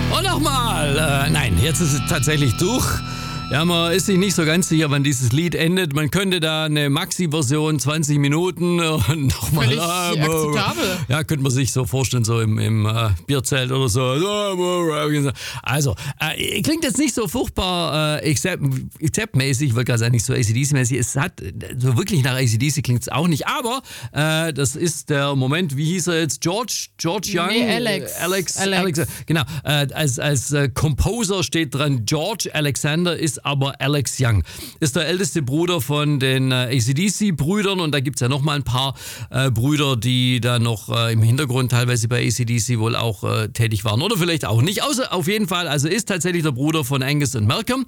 Und nochmal. Nein, jetzt ist es tatsächlich durch. Ja, man ist sich nicht so ganz sicher, wann dieses Lied endet. Man könnte da eine Maxi-Version, 20 Minuten und nochmal. Völlig akzeptabel. Ja, könnte man sich so vorstellen, so im Bierzelt oder so. Also, klingt jetzt nicht so furchtbar Accept-mäßig, weil gerade nicht so AC/DC-mäßig. Es hat, so wirklich nach AC/DC klingt es auch nicht. Aber das ist der Moment, wie hieß er jetzt? George Young? Nee, Alex. Genau, als Composer steht dran, George Alexander ist aber Alex Young. Ist der älteste Bruder von den AC/DC-Brüdern und da gibt es ja nochmal ein paar Brüder, die da noch im Hintergrund teilweise bei AC/DC wohl auch tätig waren oder vielleicht auch nicht. Außer auf jeden Fall, also ist tatsächlich der Bruder von Angus und Malcolm.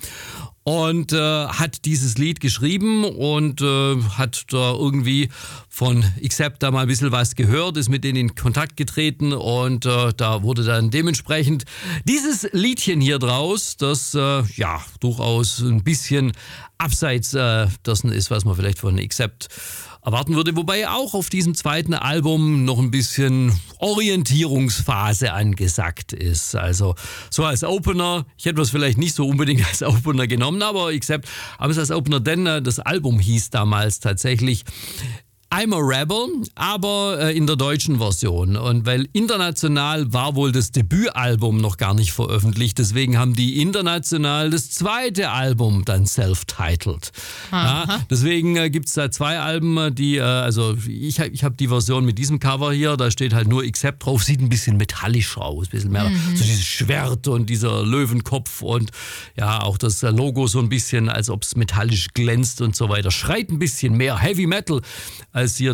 Und hat dieses Lied geschrieben und hat da irgendwie von Accept da mal ein bisschen was gehört, ist mit denen in Kontakt getreten und da wurde dann dementsprechend dieses Liedchen hier draus, das ja durchaus ein bisschen abseits dessen ist, was man vielleicht von Accept erwarten würde, wobei auch auf diesem zweiten Album noch ein bisschen Orientierungsphase angesagt ist. Also so als Opener, ich hätte das vielleicht nicht so unbedingt als Opener genommen, aber Accept haben es als Opener, denn das Album hieß damals tatsächlich I'm a Rebel, aber in der deutschen Version. Und weil international war wohl das Debütalbum noch gar nicht veröffentlicht, deswegen haben die international das zweite Album dann self-titled. Ja, deswegen gibt's da zwei Alben, die, also ich hab die Version mit diesem Cover hier, da steht halt nur Accept drauf, sieht ein bisschen metallisch aus, ein bisschen mehr so dieses Schwert und dieser Löwenkopf und ja, auch das Logo so ein bisschen, als ob es metallisch glänzt und so weiter. Schreit ein bisschen mehr Heavy Metal als hier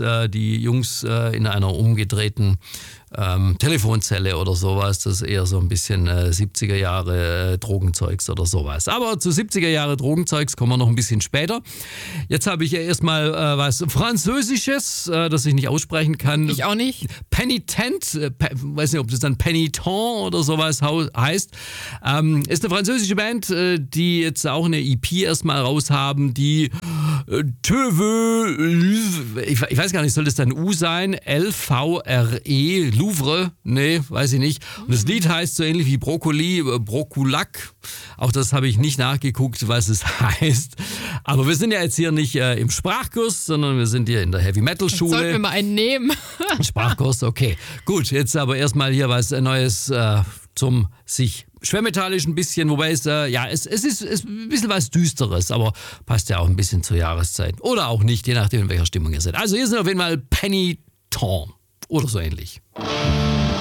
die Jungs in einer umgedrehten Telefonzelle oder sowas. Das ist eher so ein bisschen 70er Jahre Drogenzeugs oder sowas. Aber zu 70er Jahre Drogenzeugs kommen wir noch ein bisschen später. Jetzt habe ich ja erstmal was Französisches, das ich nicht aussprechen kann. Ich auch nicht. Penitent, weiß nicht, ob das dann Penitent oder sowas heißt. Ist eine französische Band, die jetzt auch eine EP erstmal raushaben, die ich weiß gar nicht, soll das dann U sein? L-V-R-E, Louvre? Nee, weiß ich nicht. Und das Lied heißt so ähnlich wie Brokkoli, Brokulak. Auch das habe ich nicht nachgeguckt, was es heißt. Aber wir sind ja jetzt hier nicht im Sprachkurs, sondern wir sind hier in der Heavy-Metal-Schule. Sollten wir mal einen nehmen. Sprachkurs, okay. Gut, jetzt aber erstmal hier was Neues zum sich schwermetallisch ein bisschen, wobei es ist ein bisschen was Düsteres, aber passt ja auch ein bisschen zur Jahreszeit. Oder auch nicht, je nachdem, in welcher Stimmung ihr seid. Also hier sind auf jeden Fall Penitent oder so ähnlich.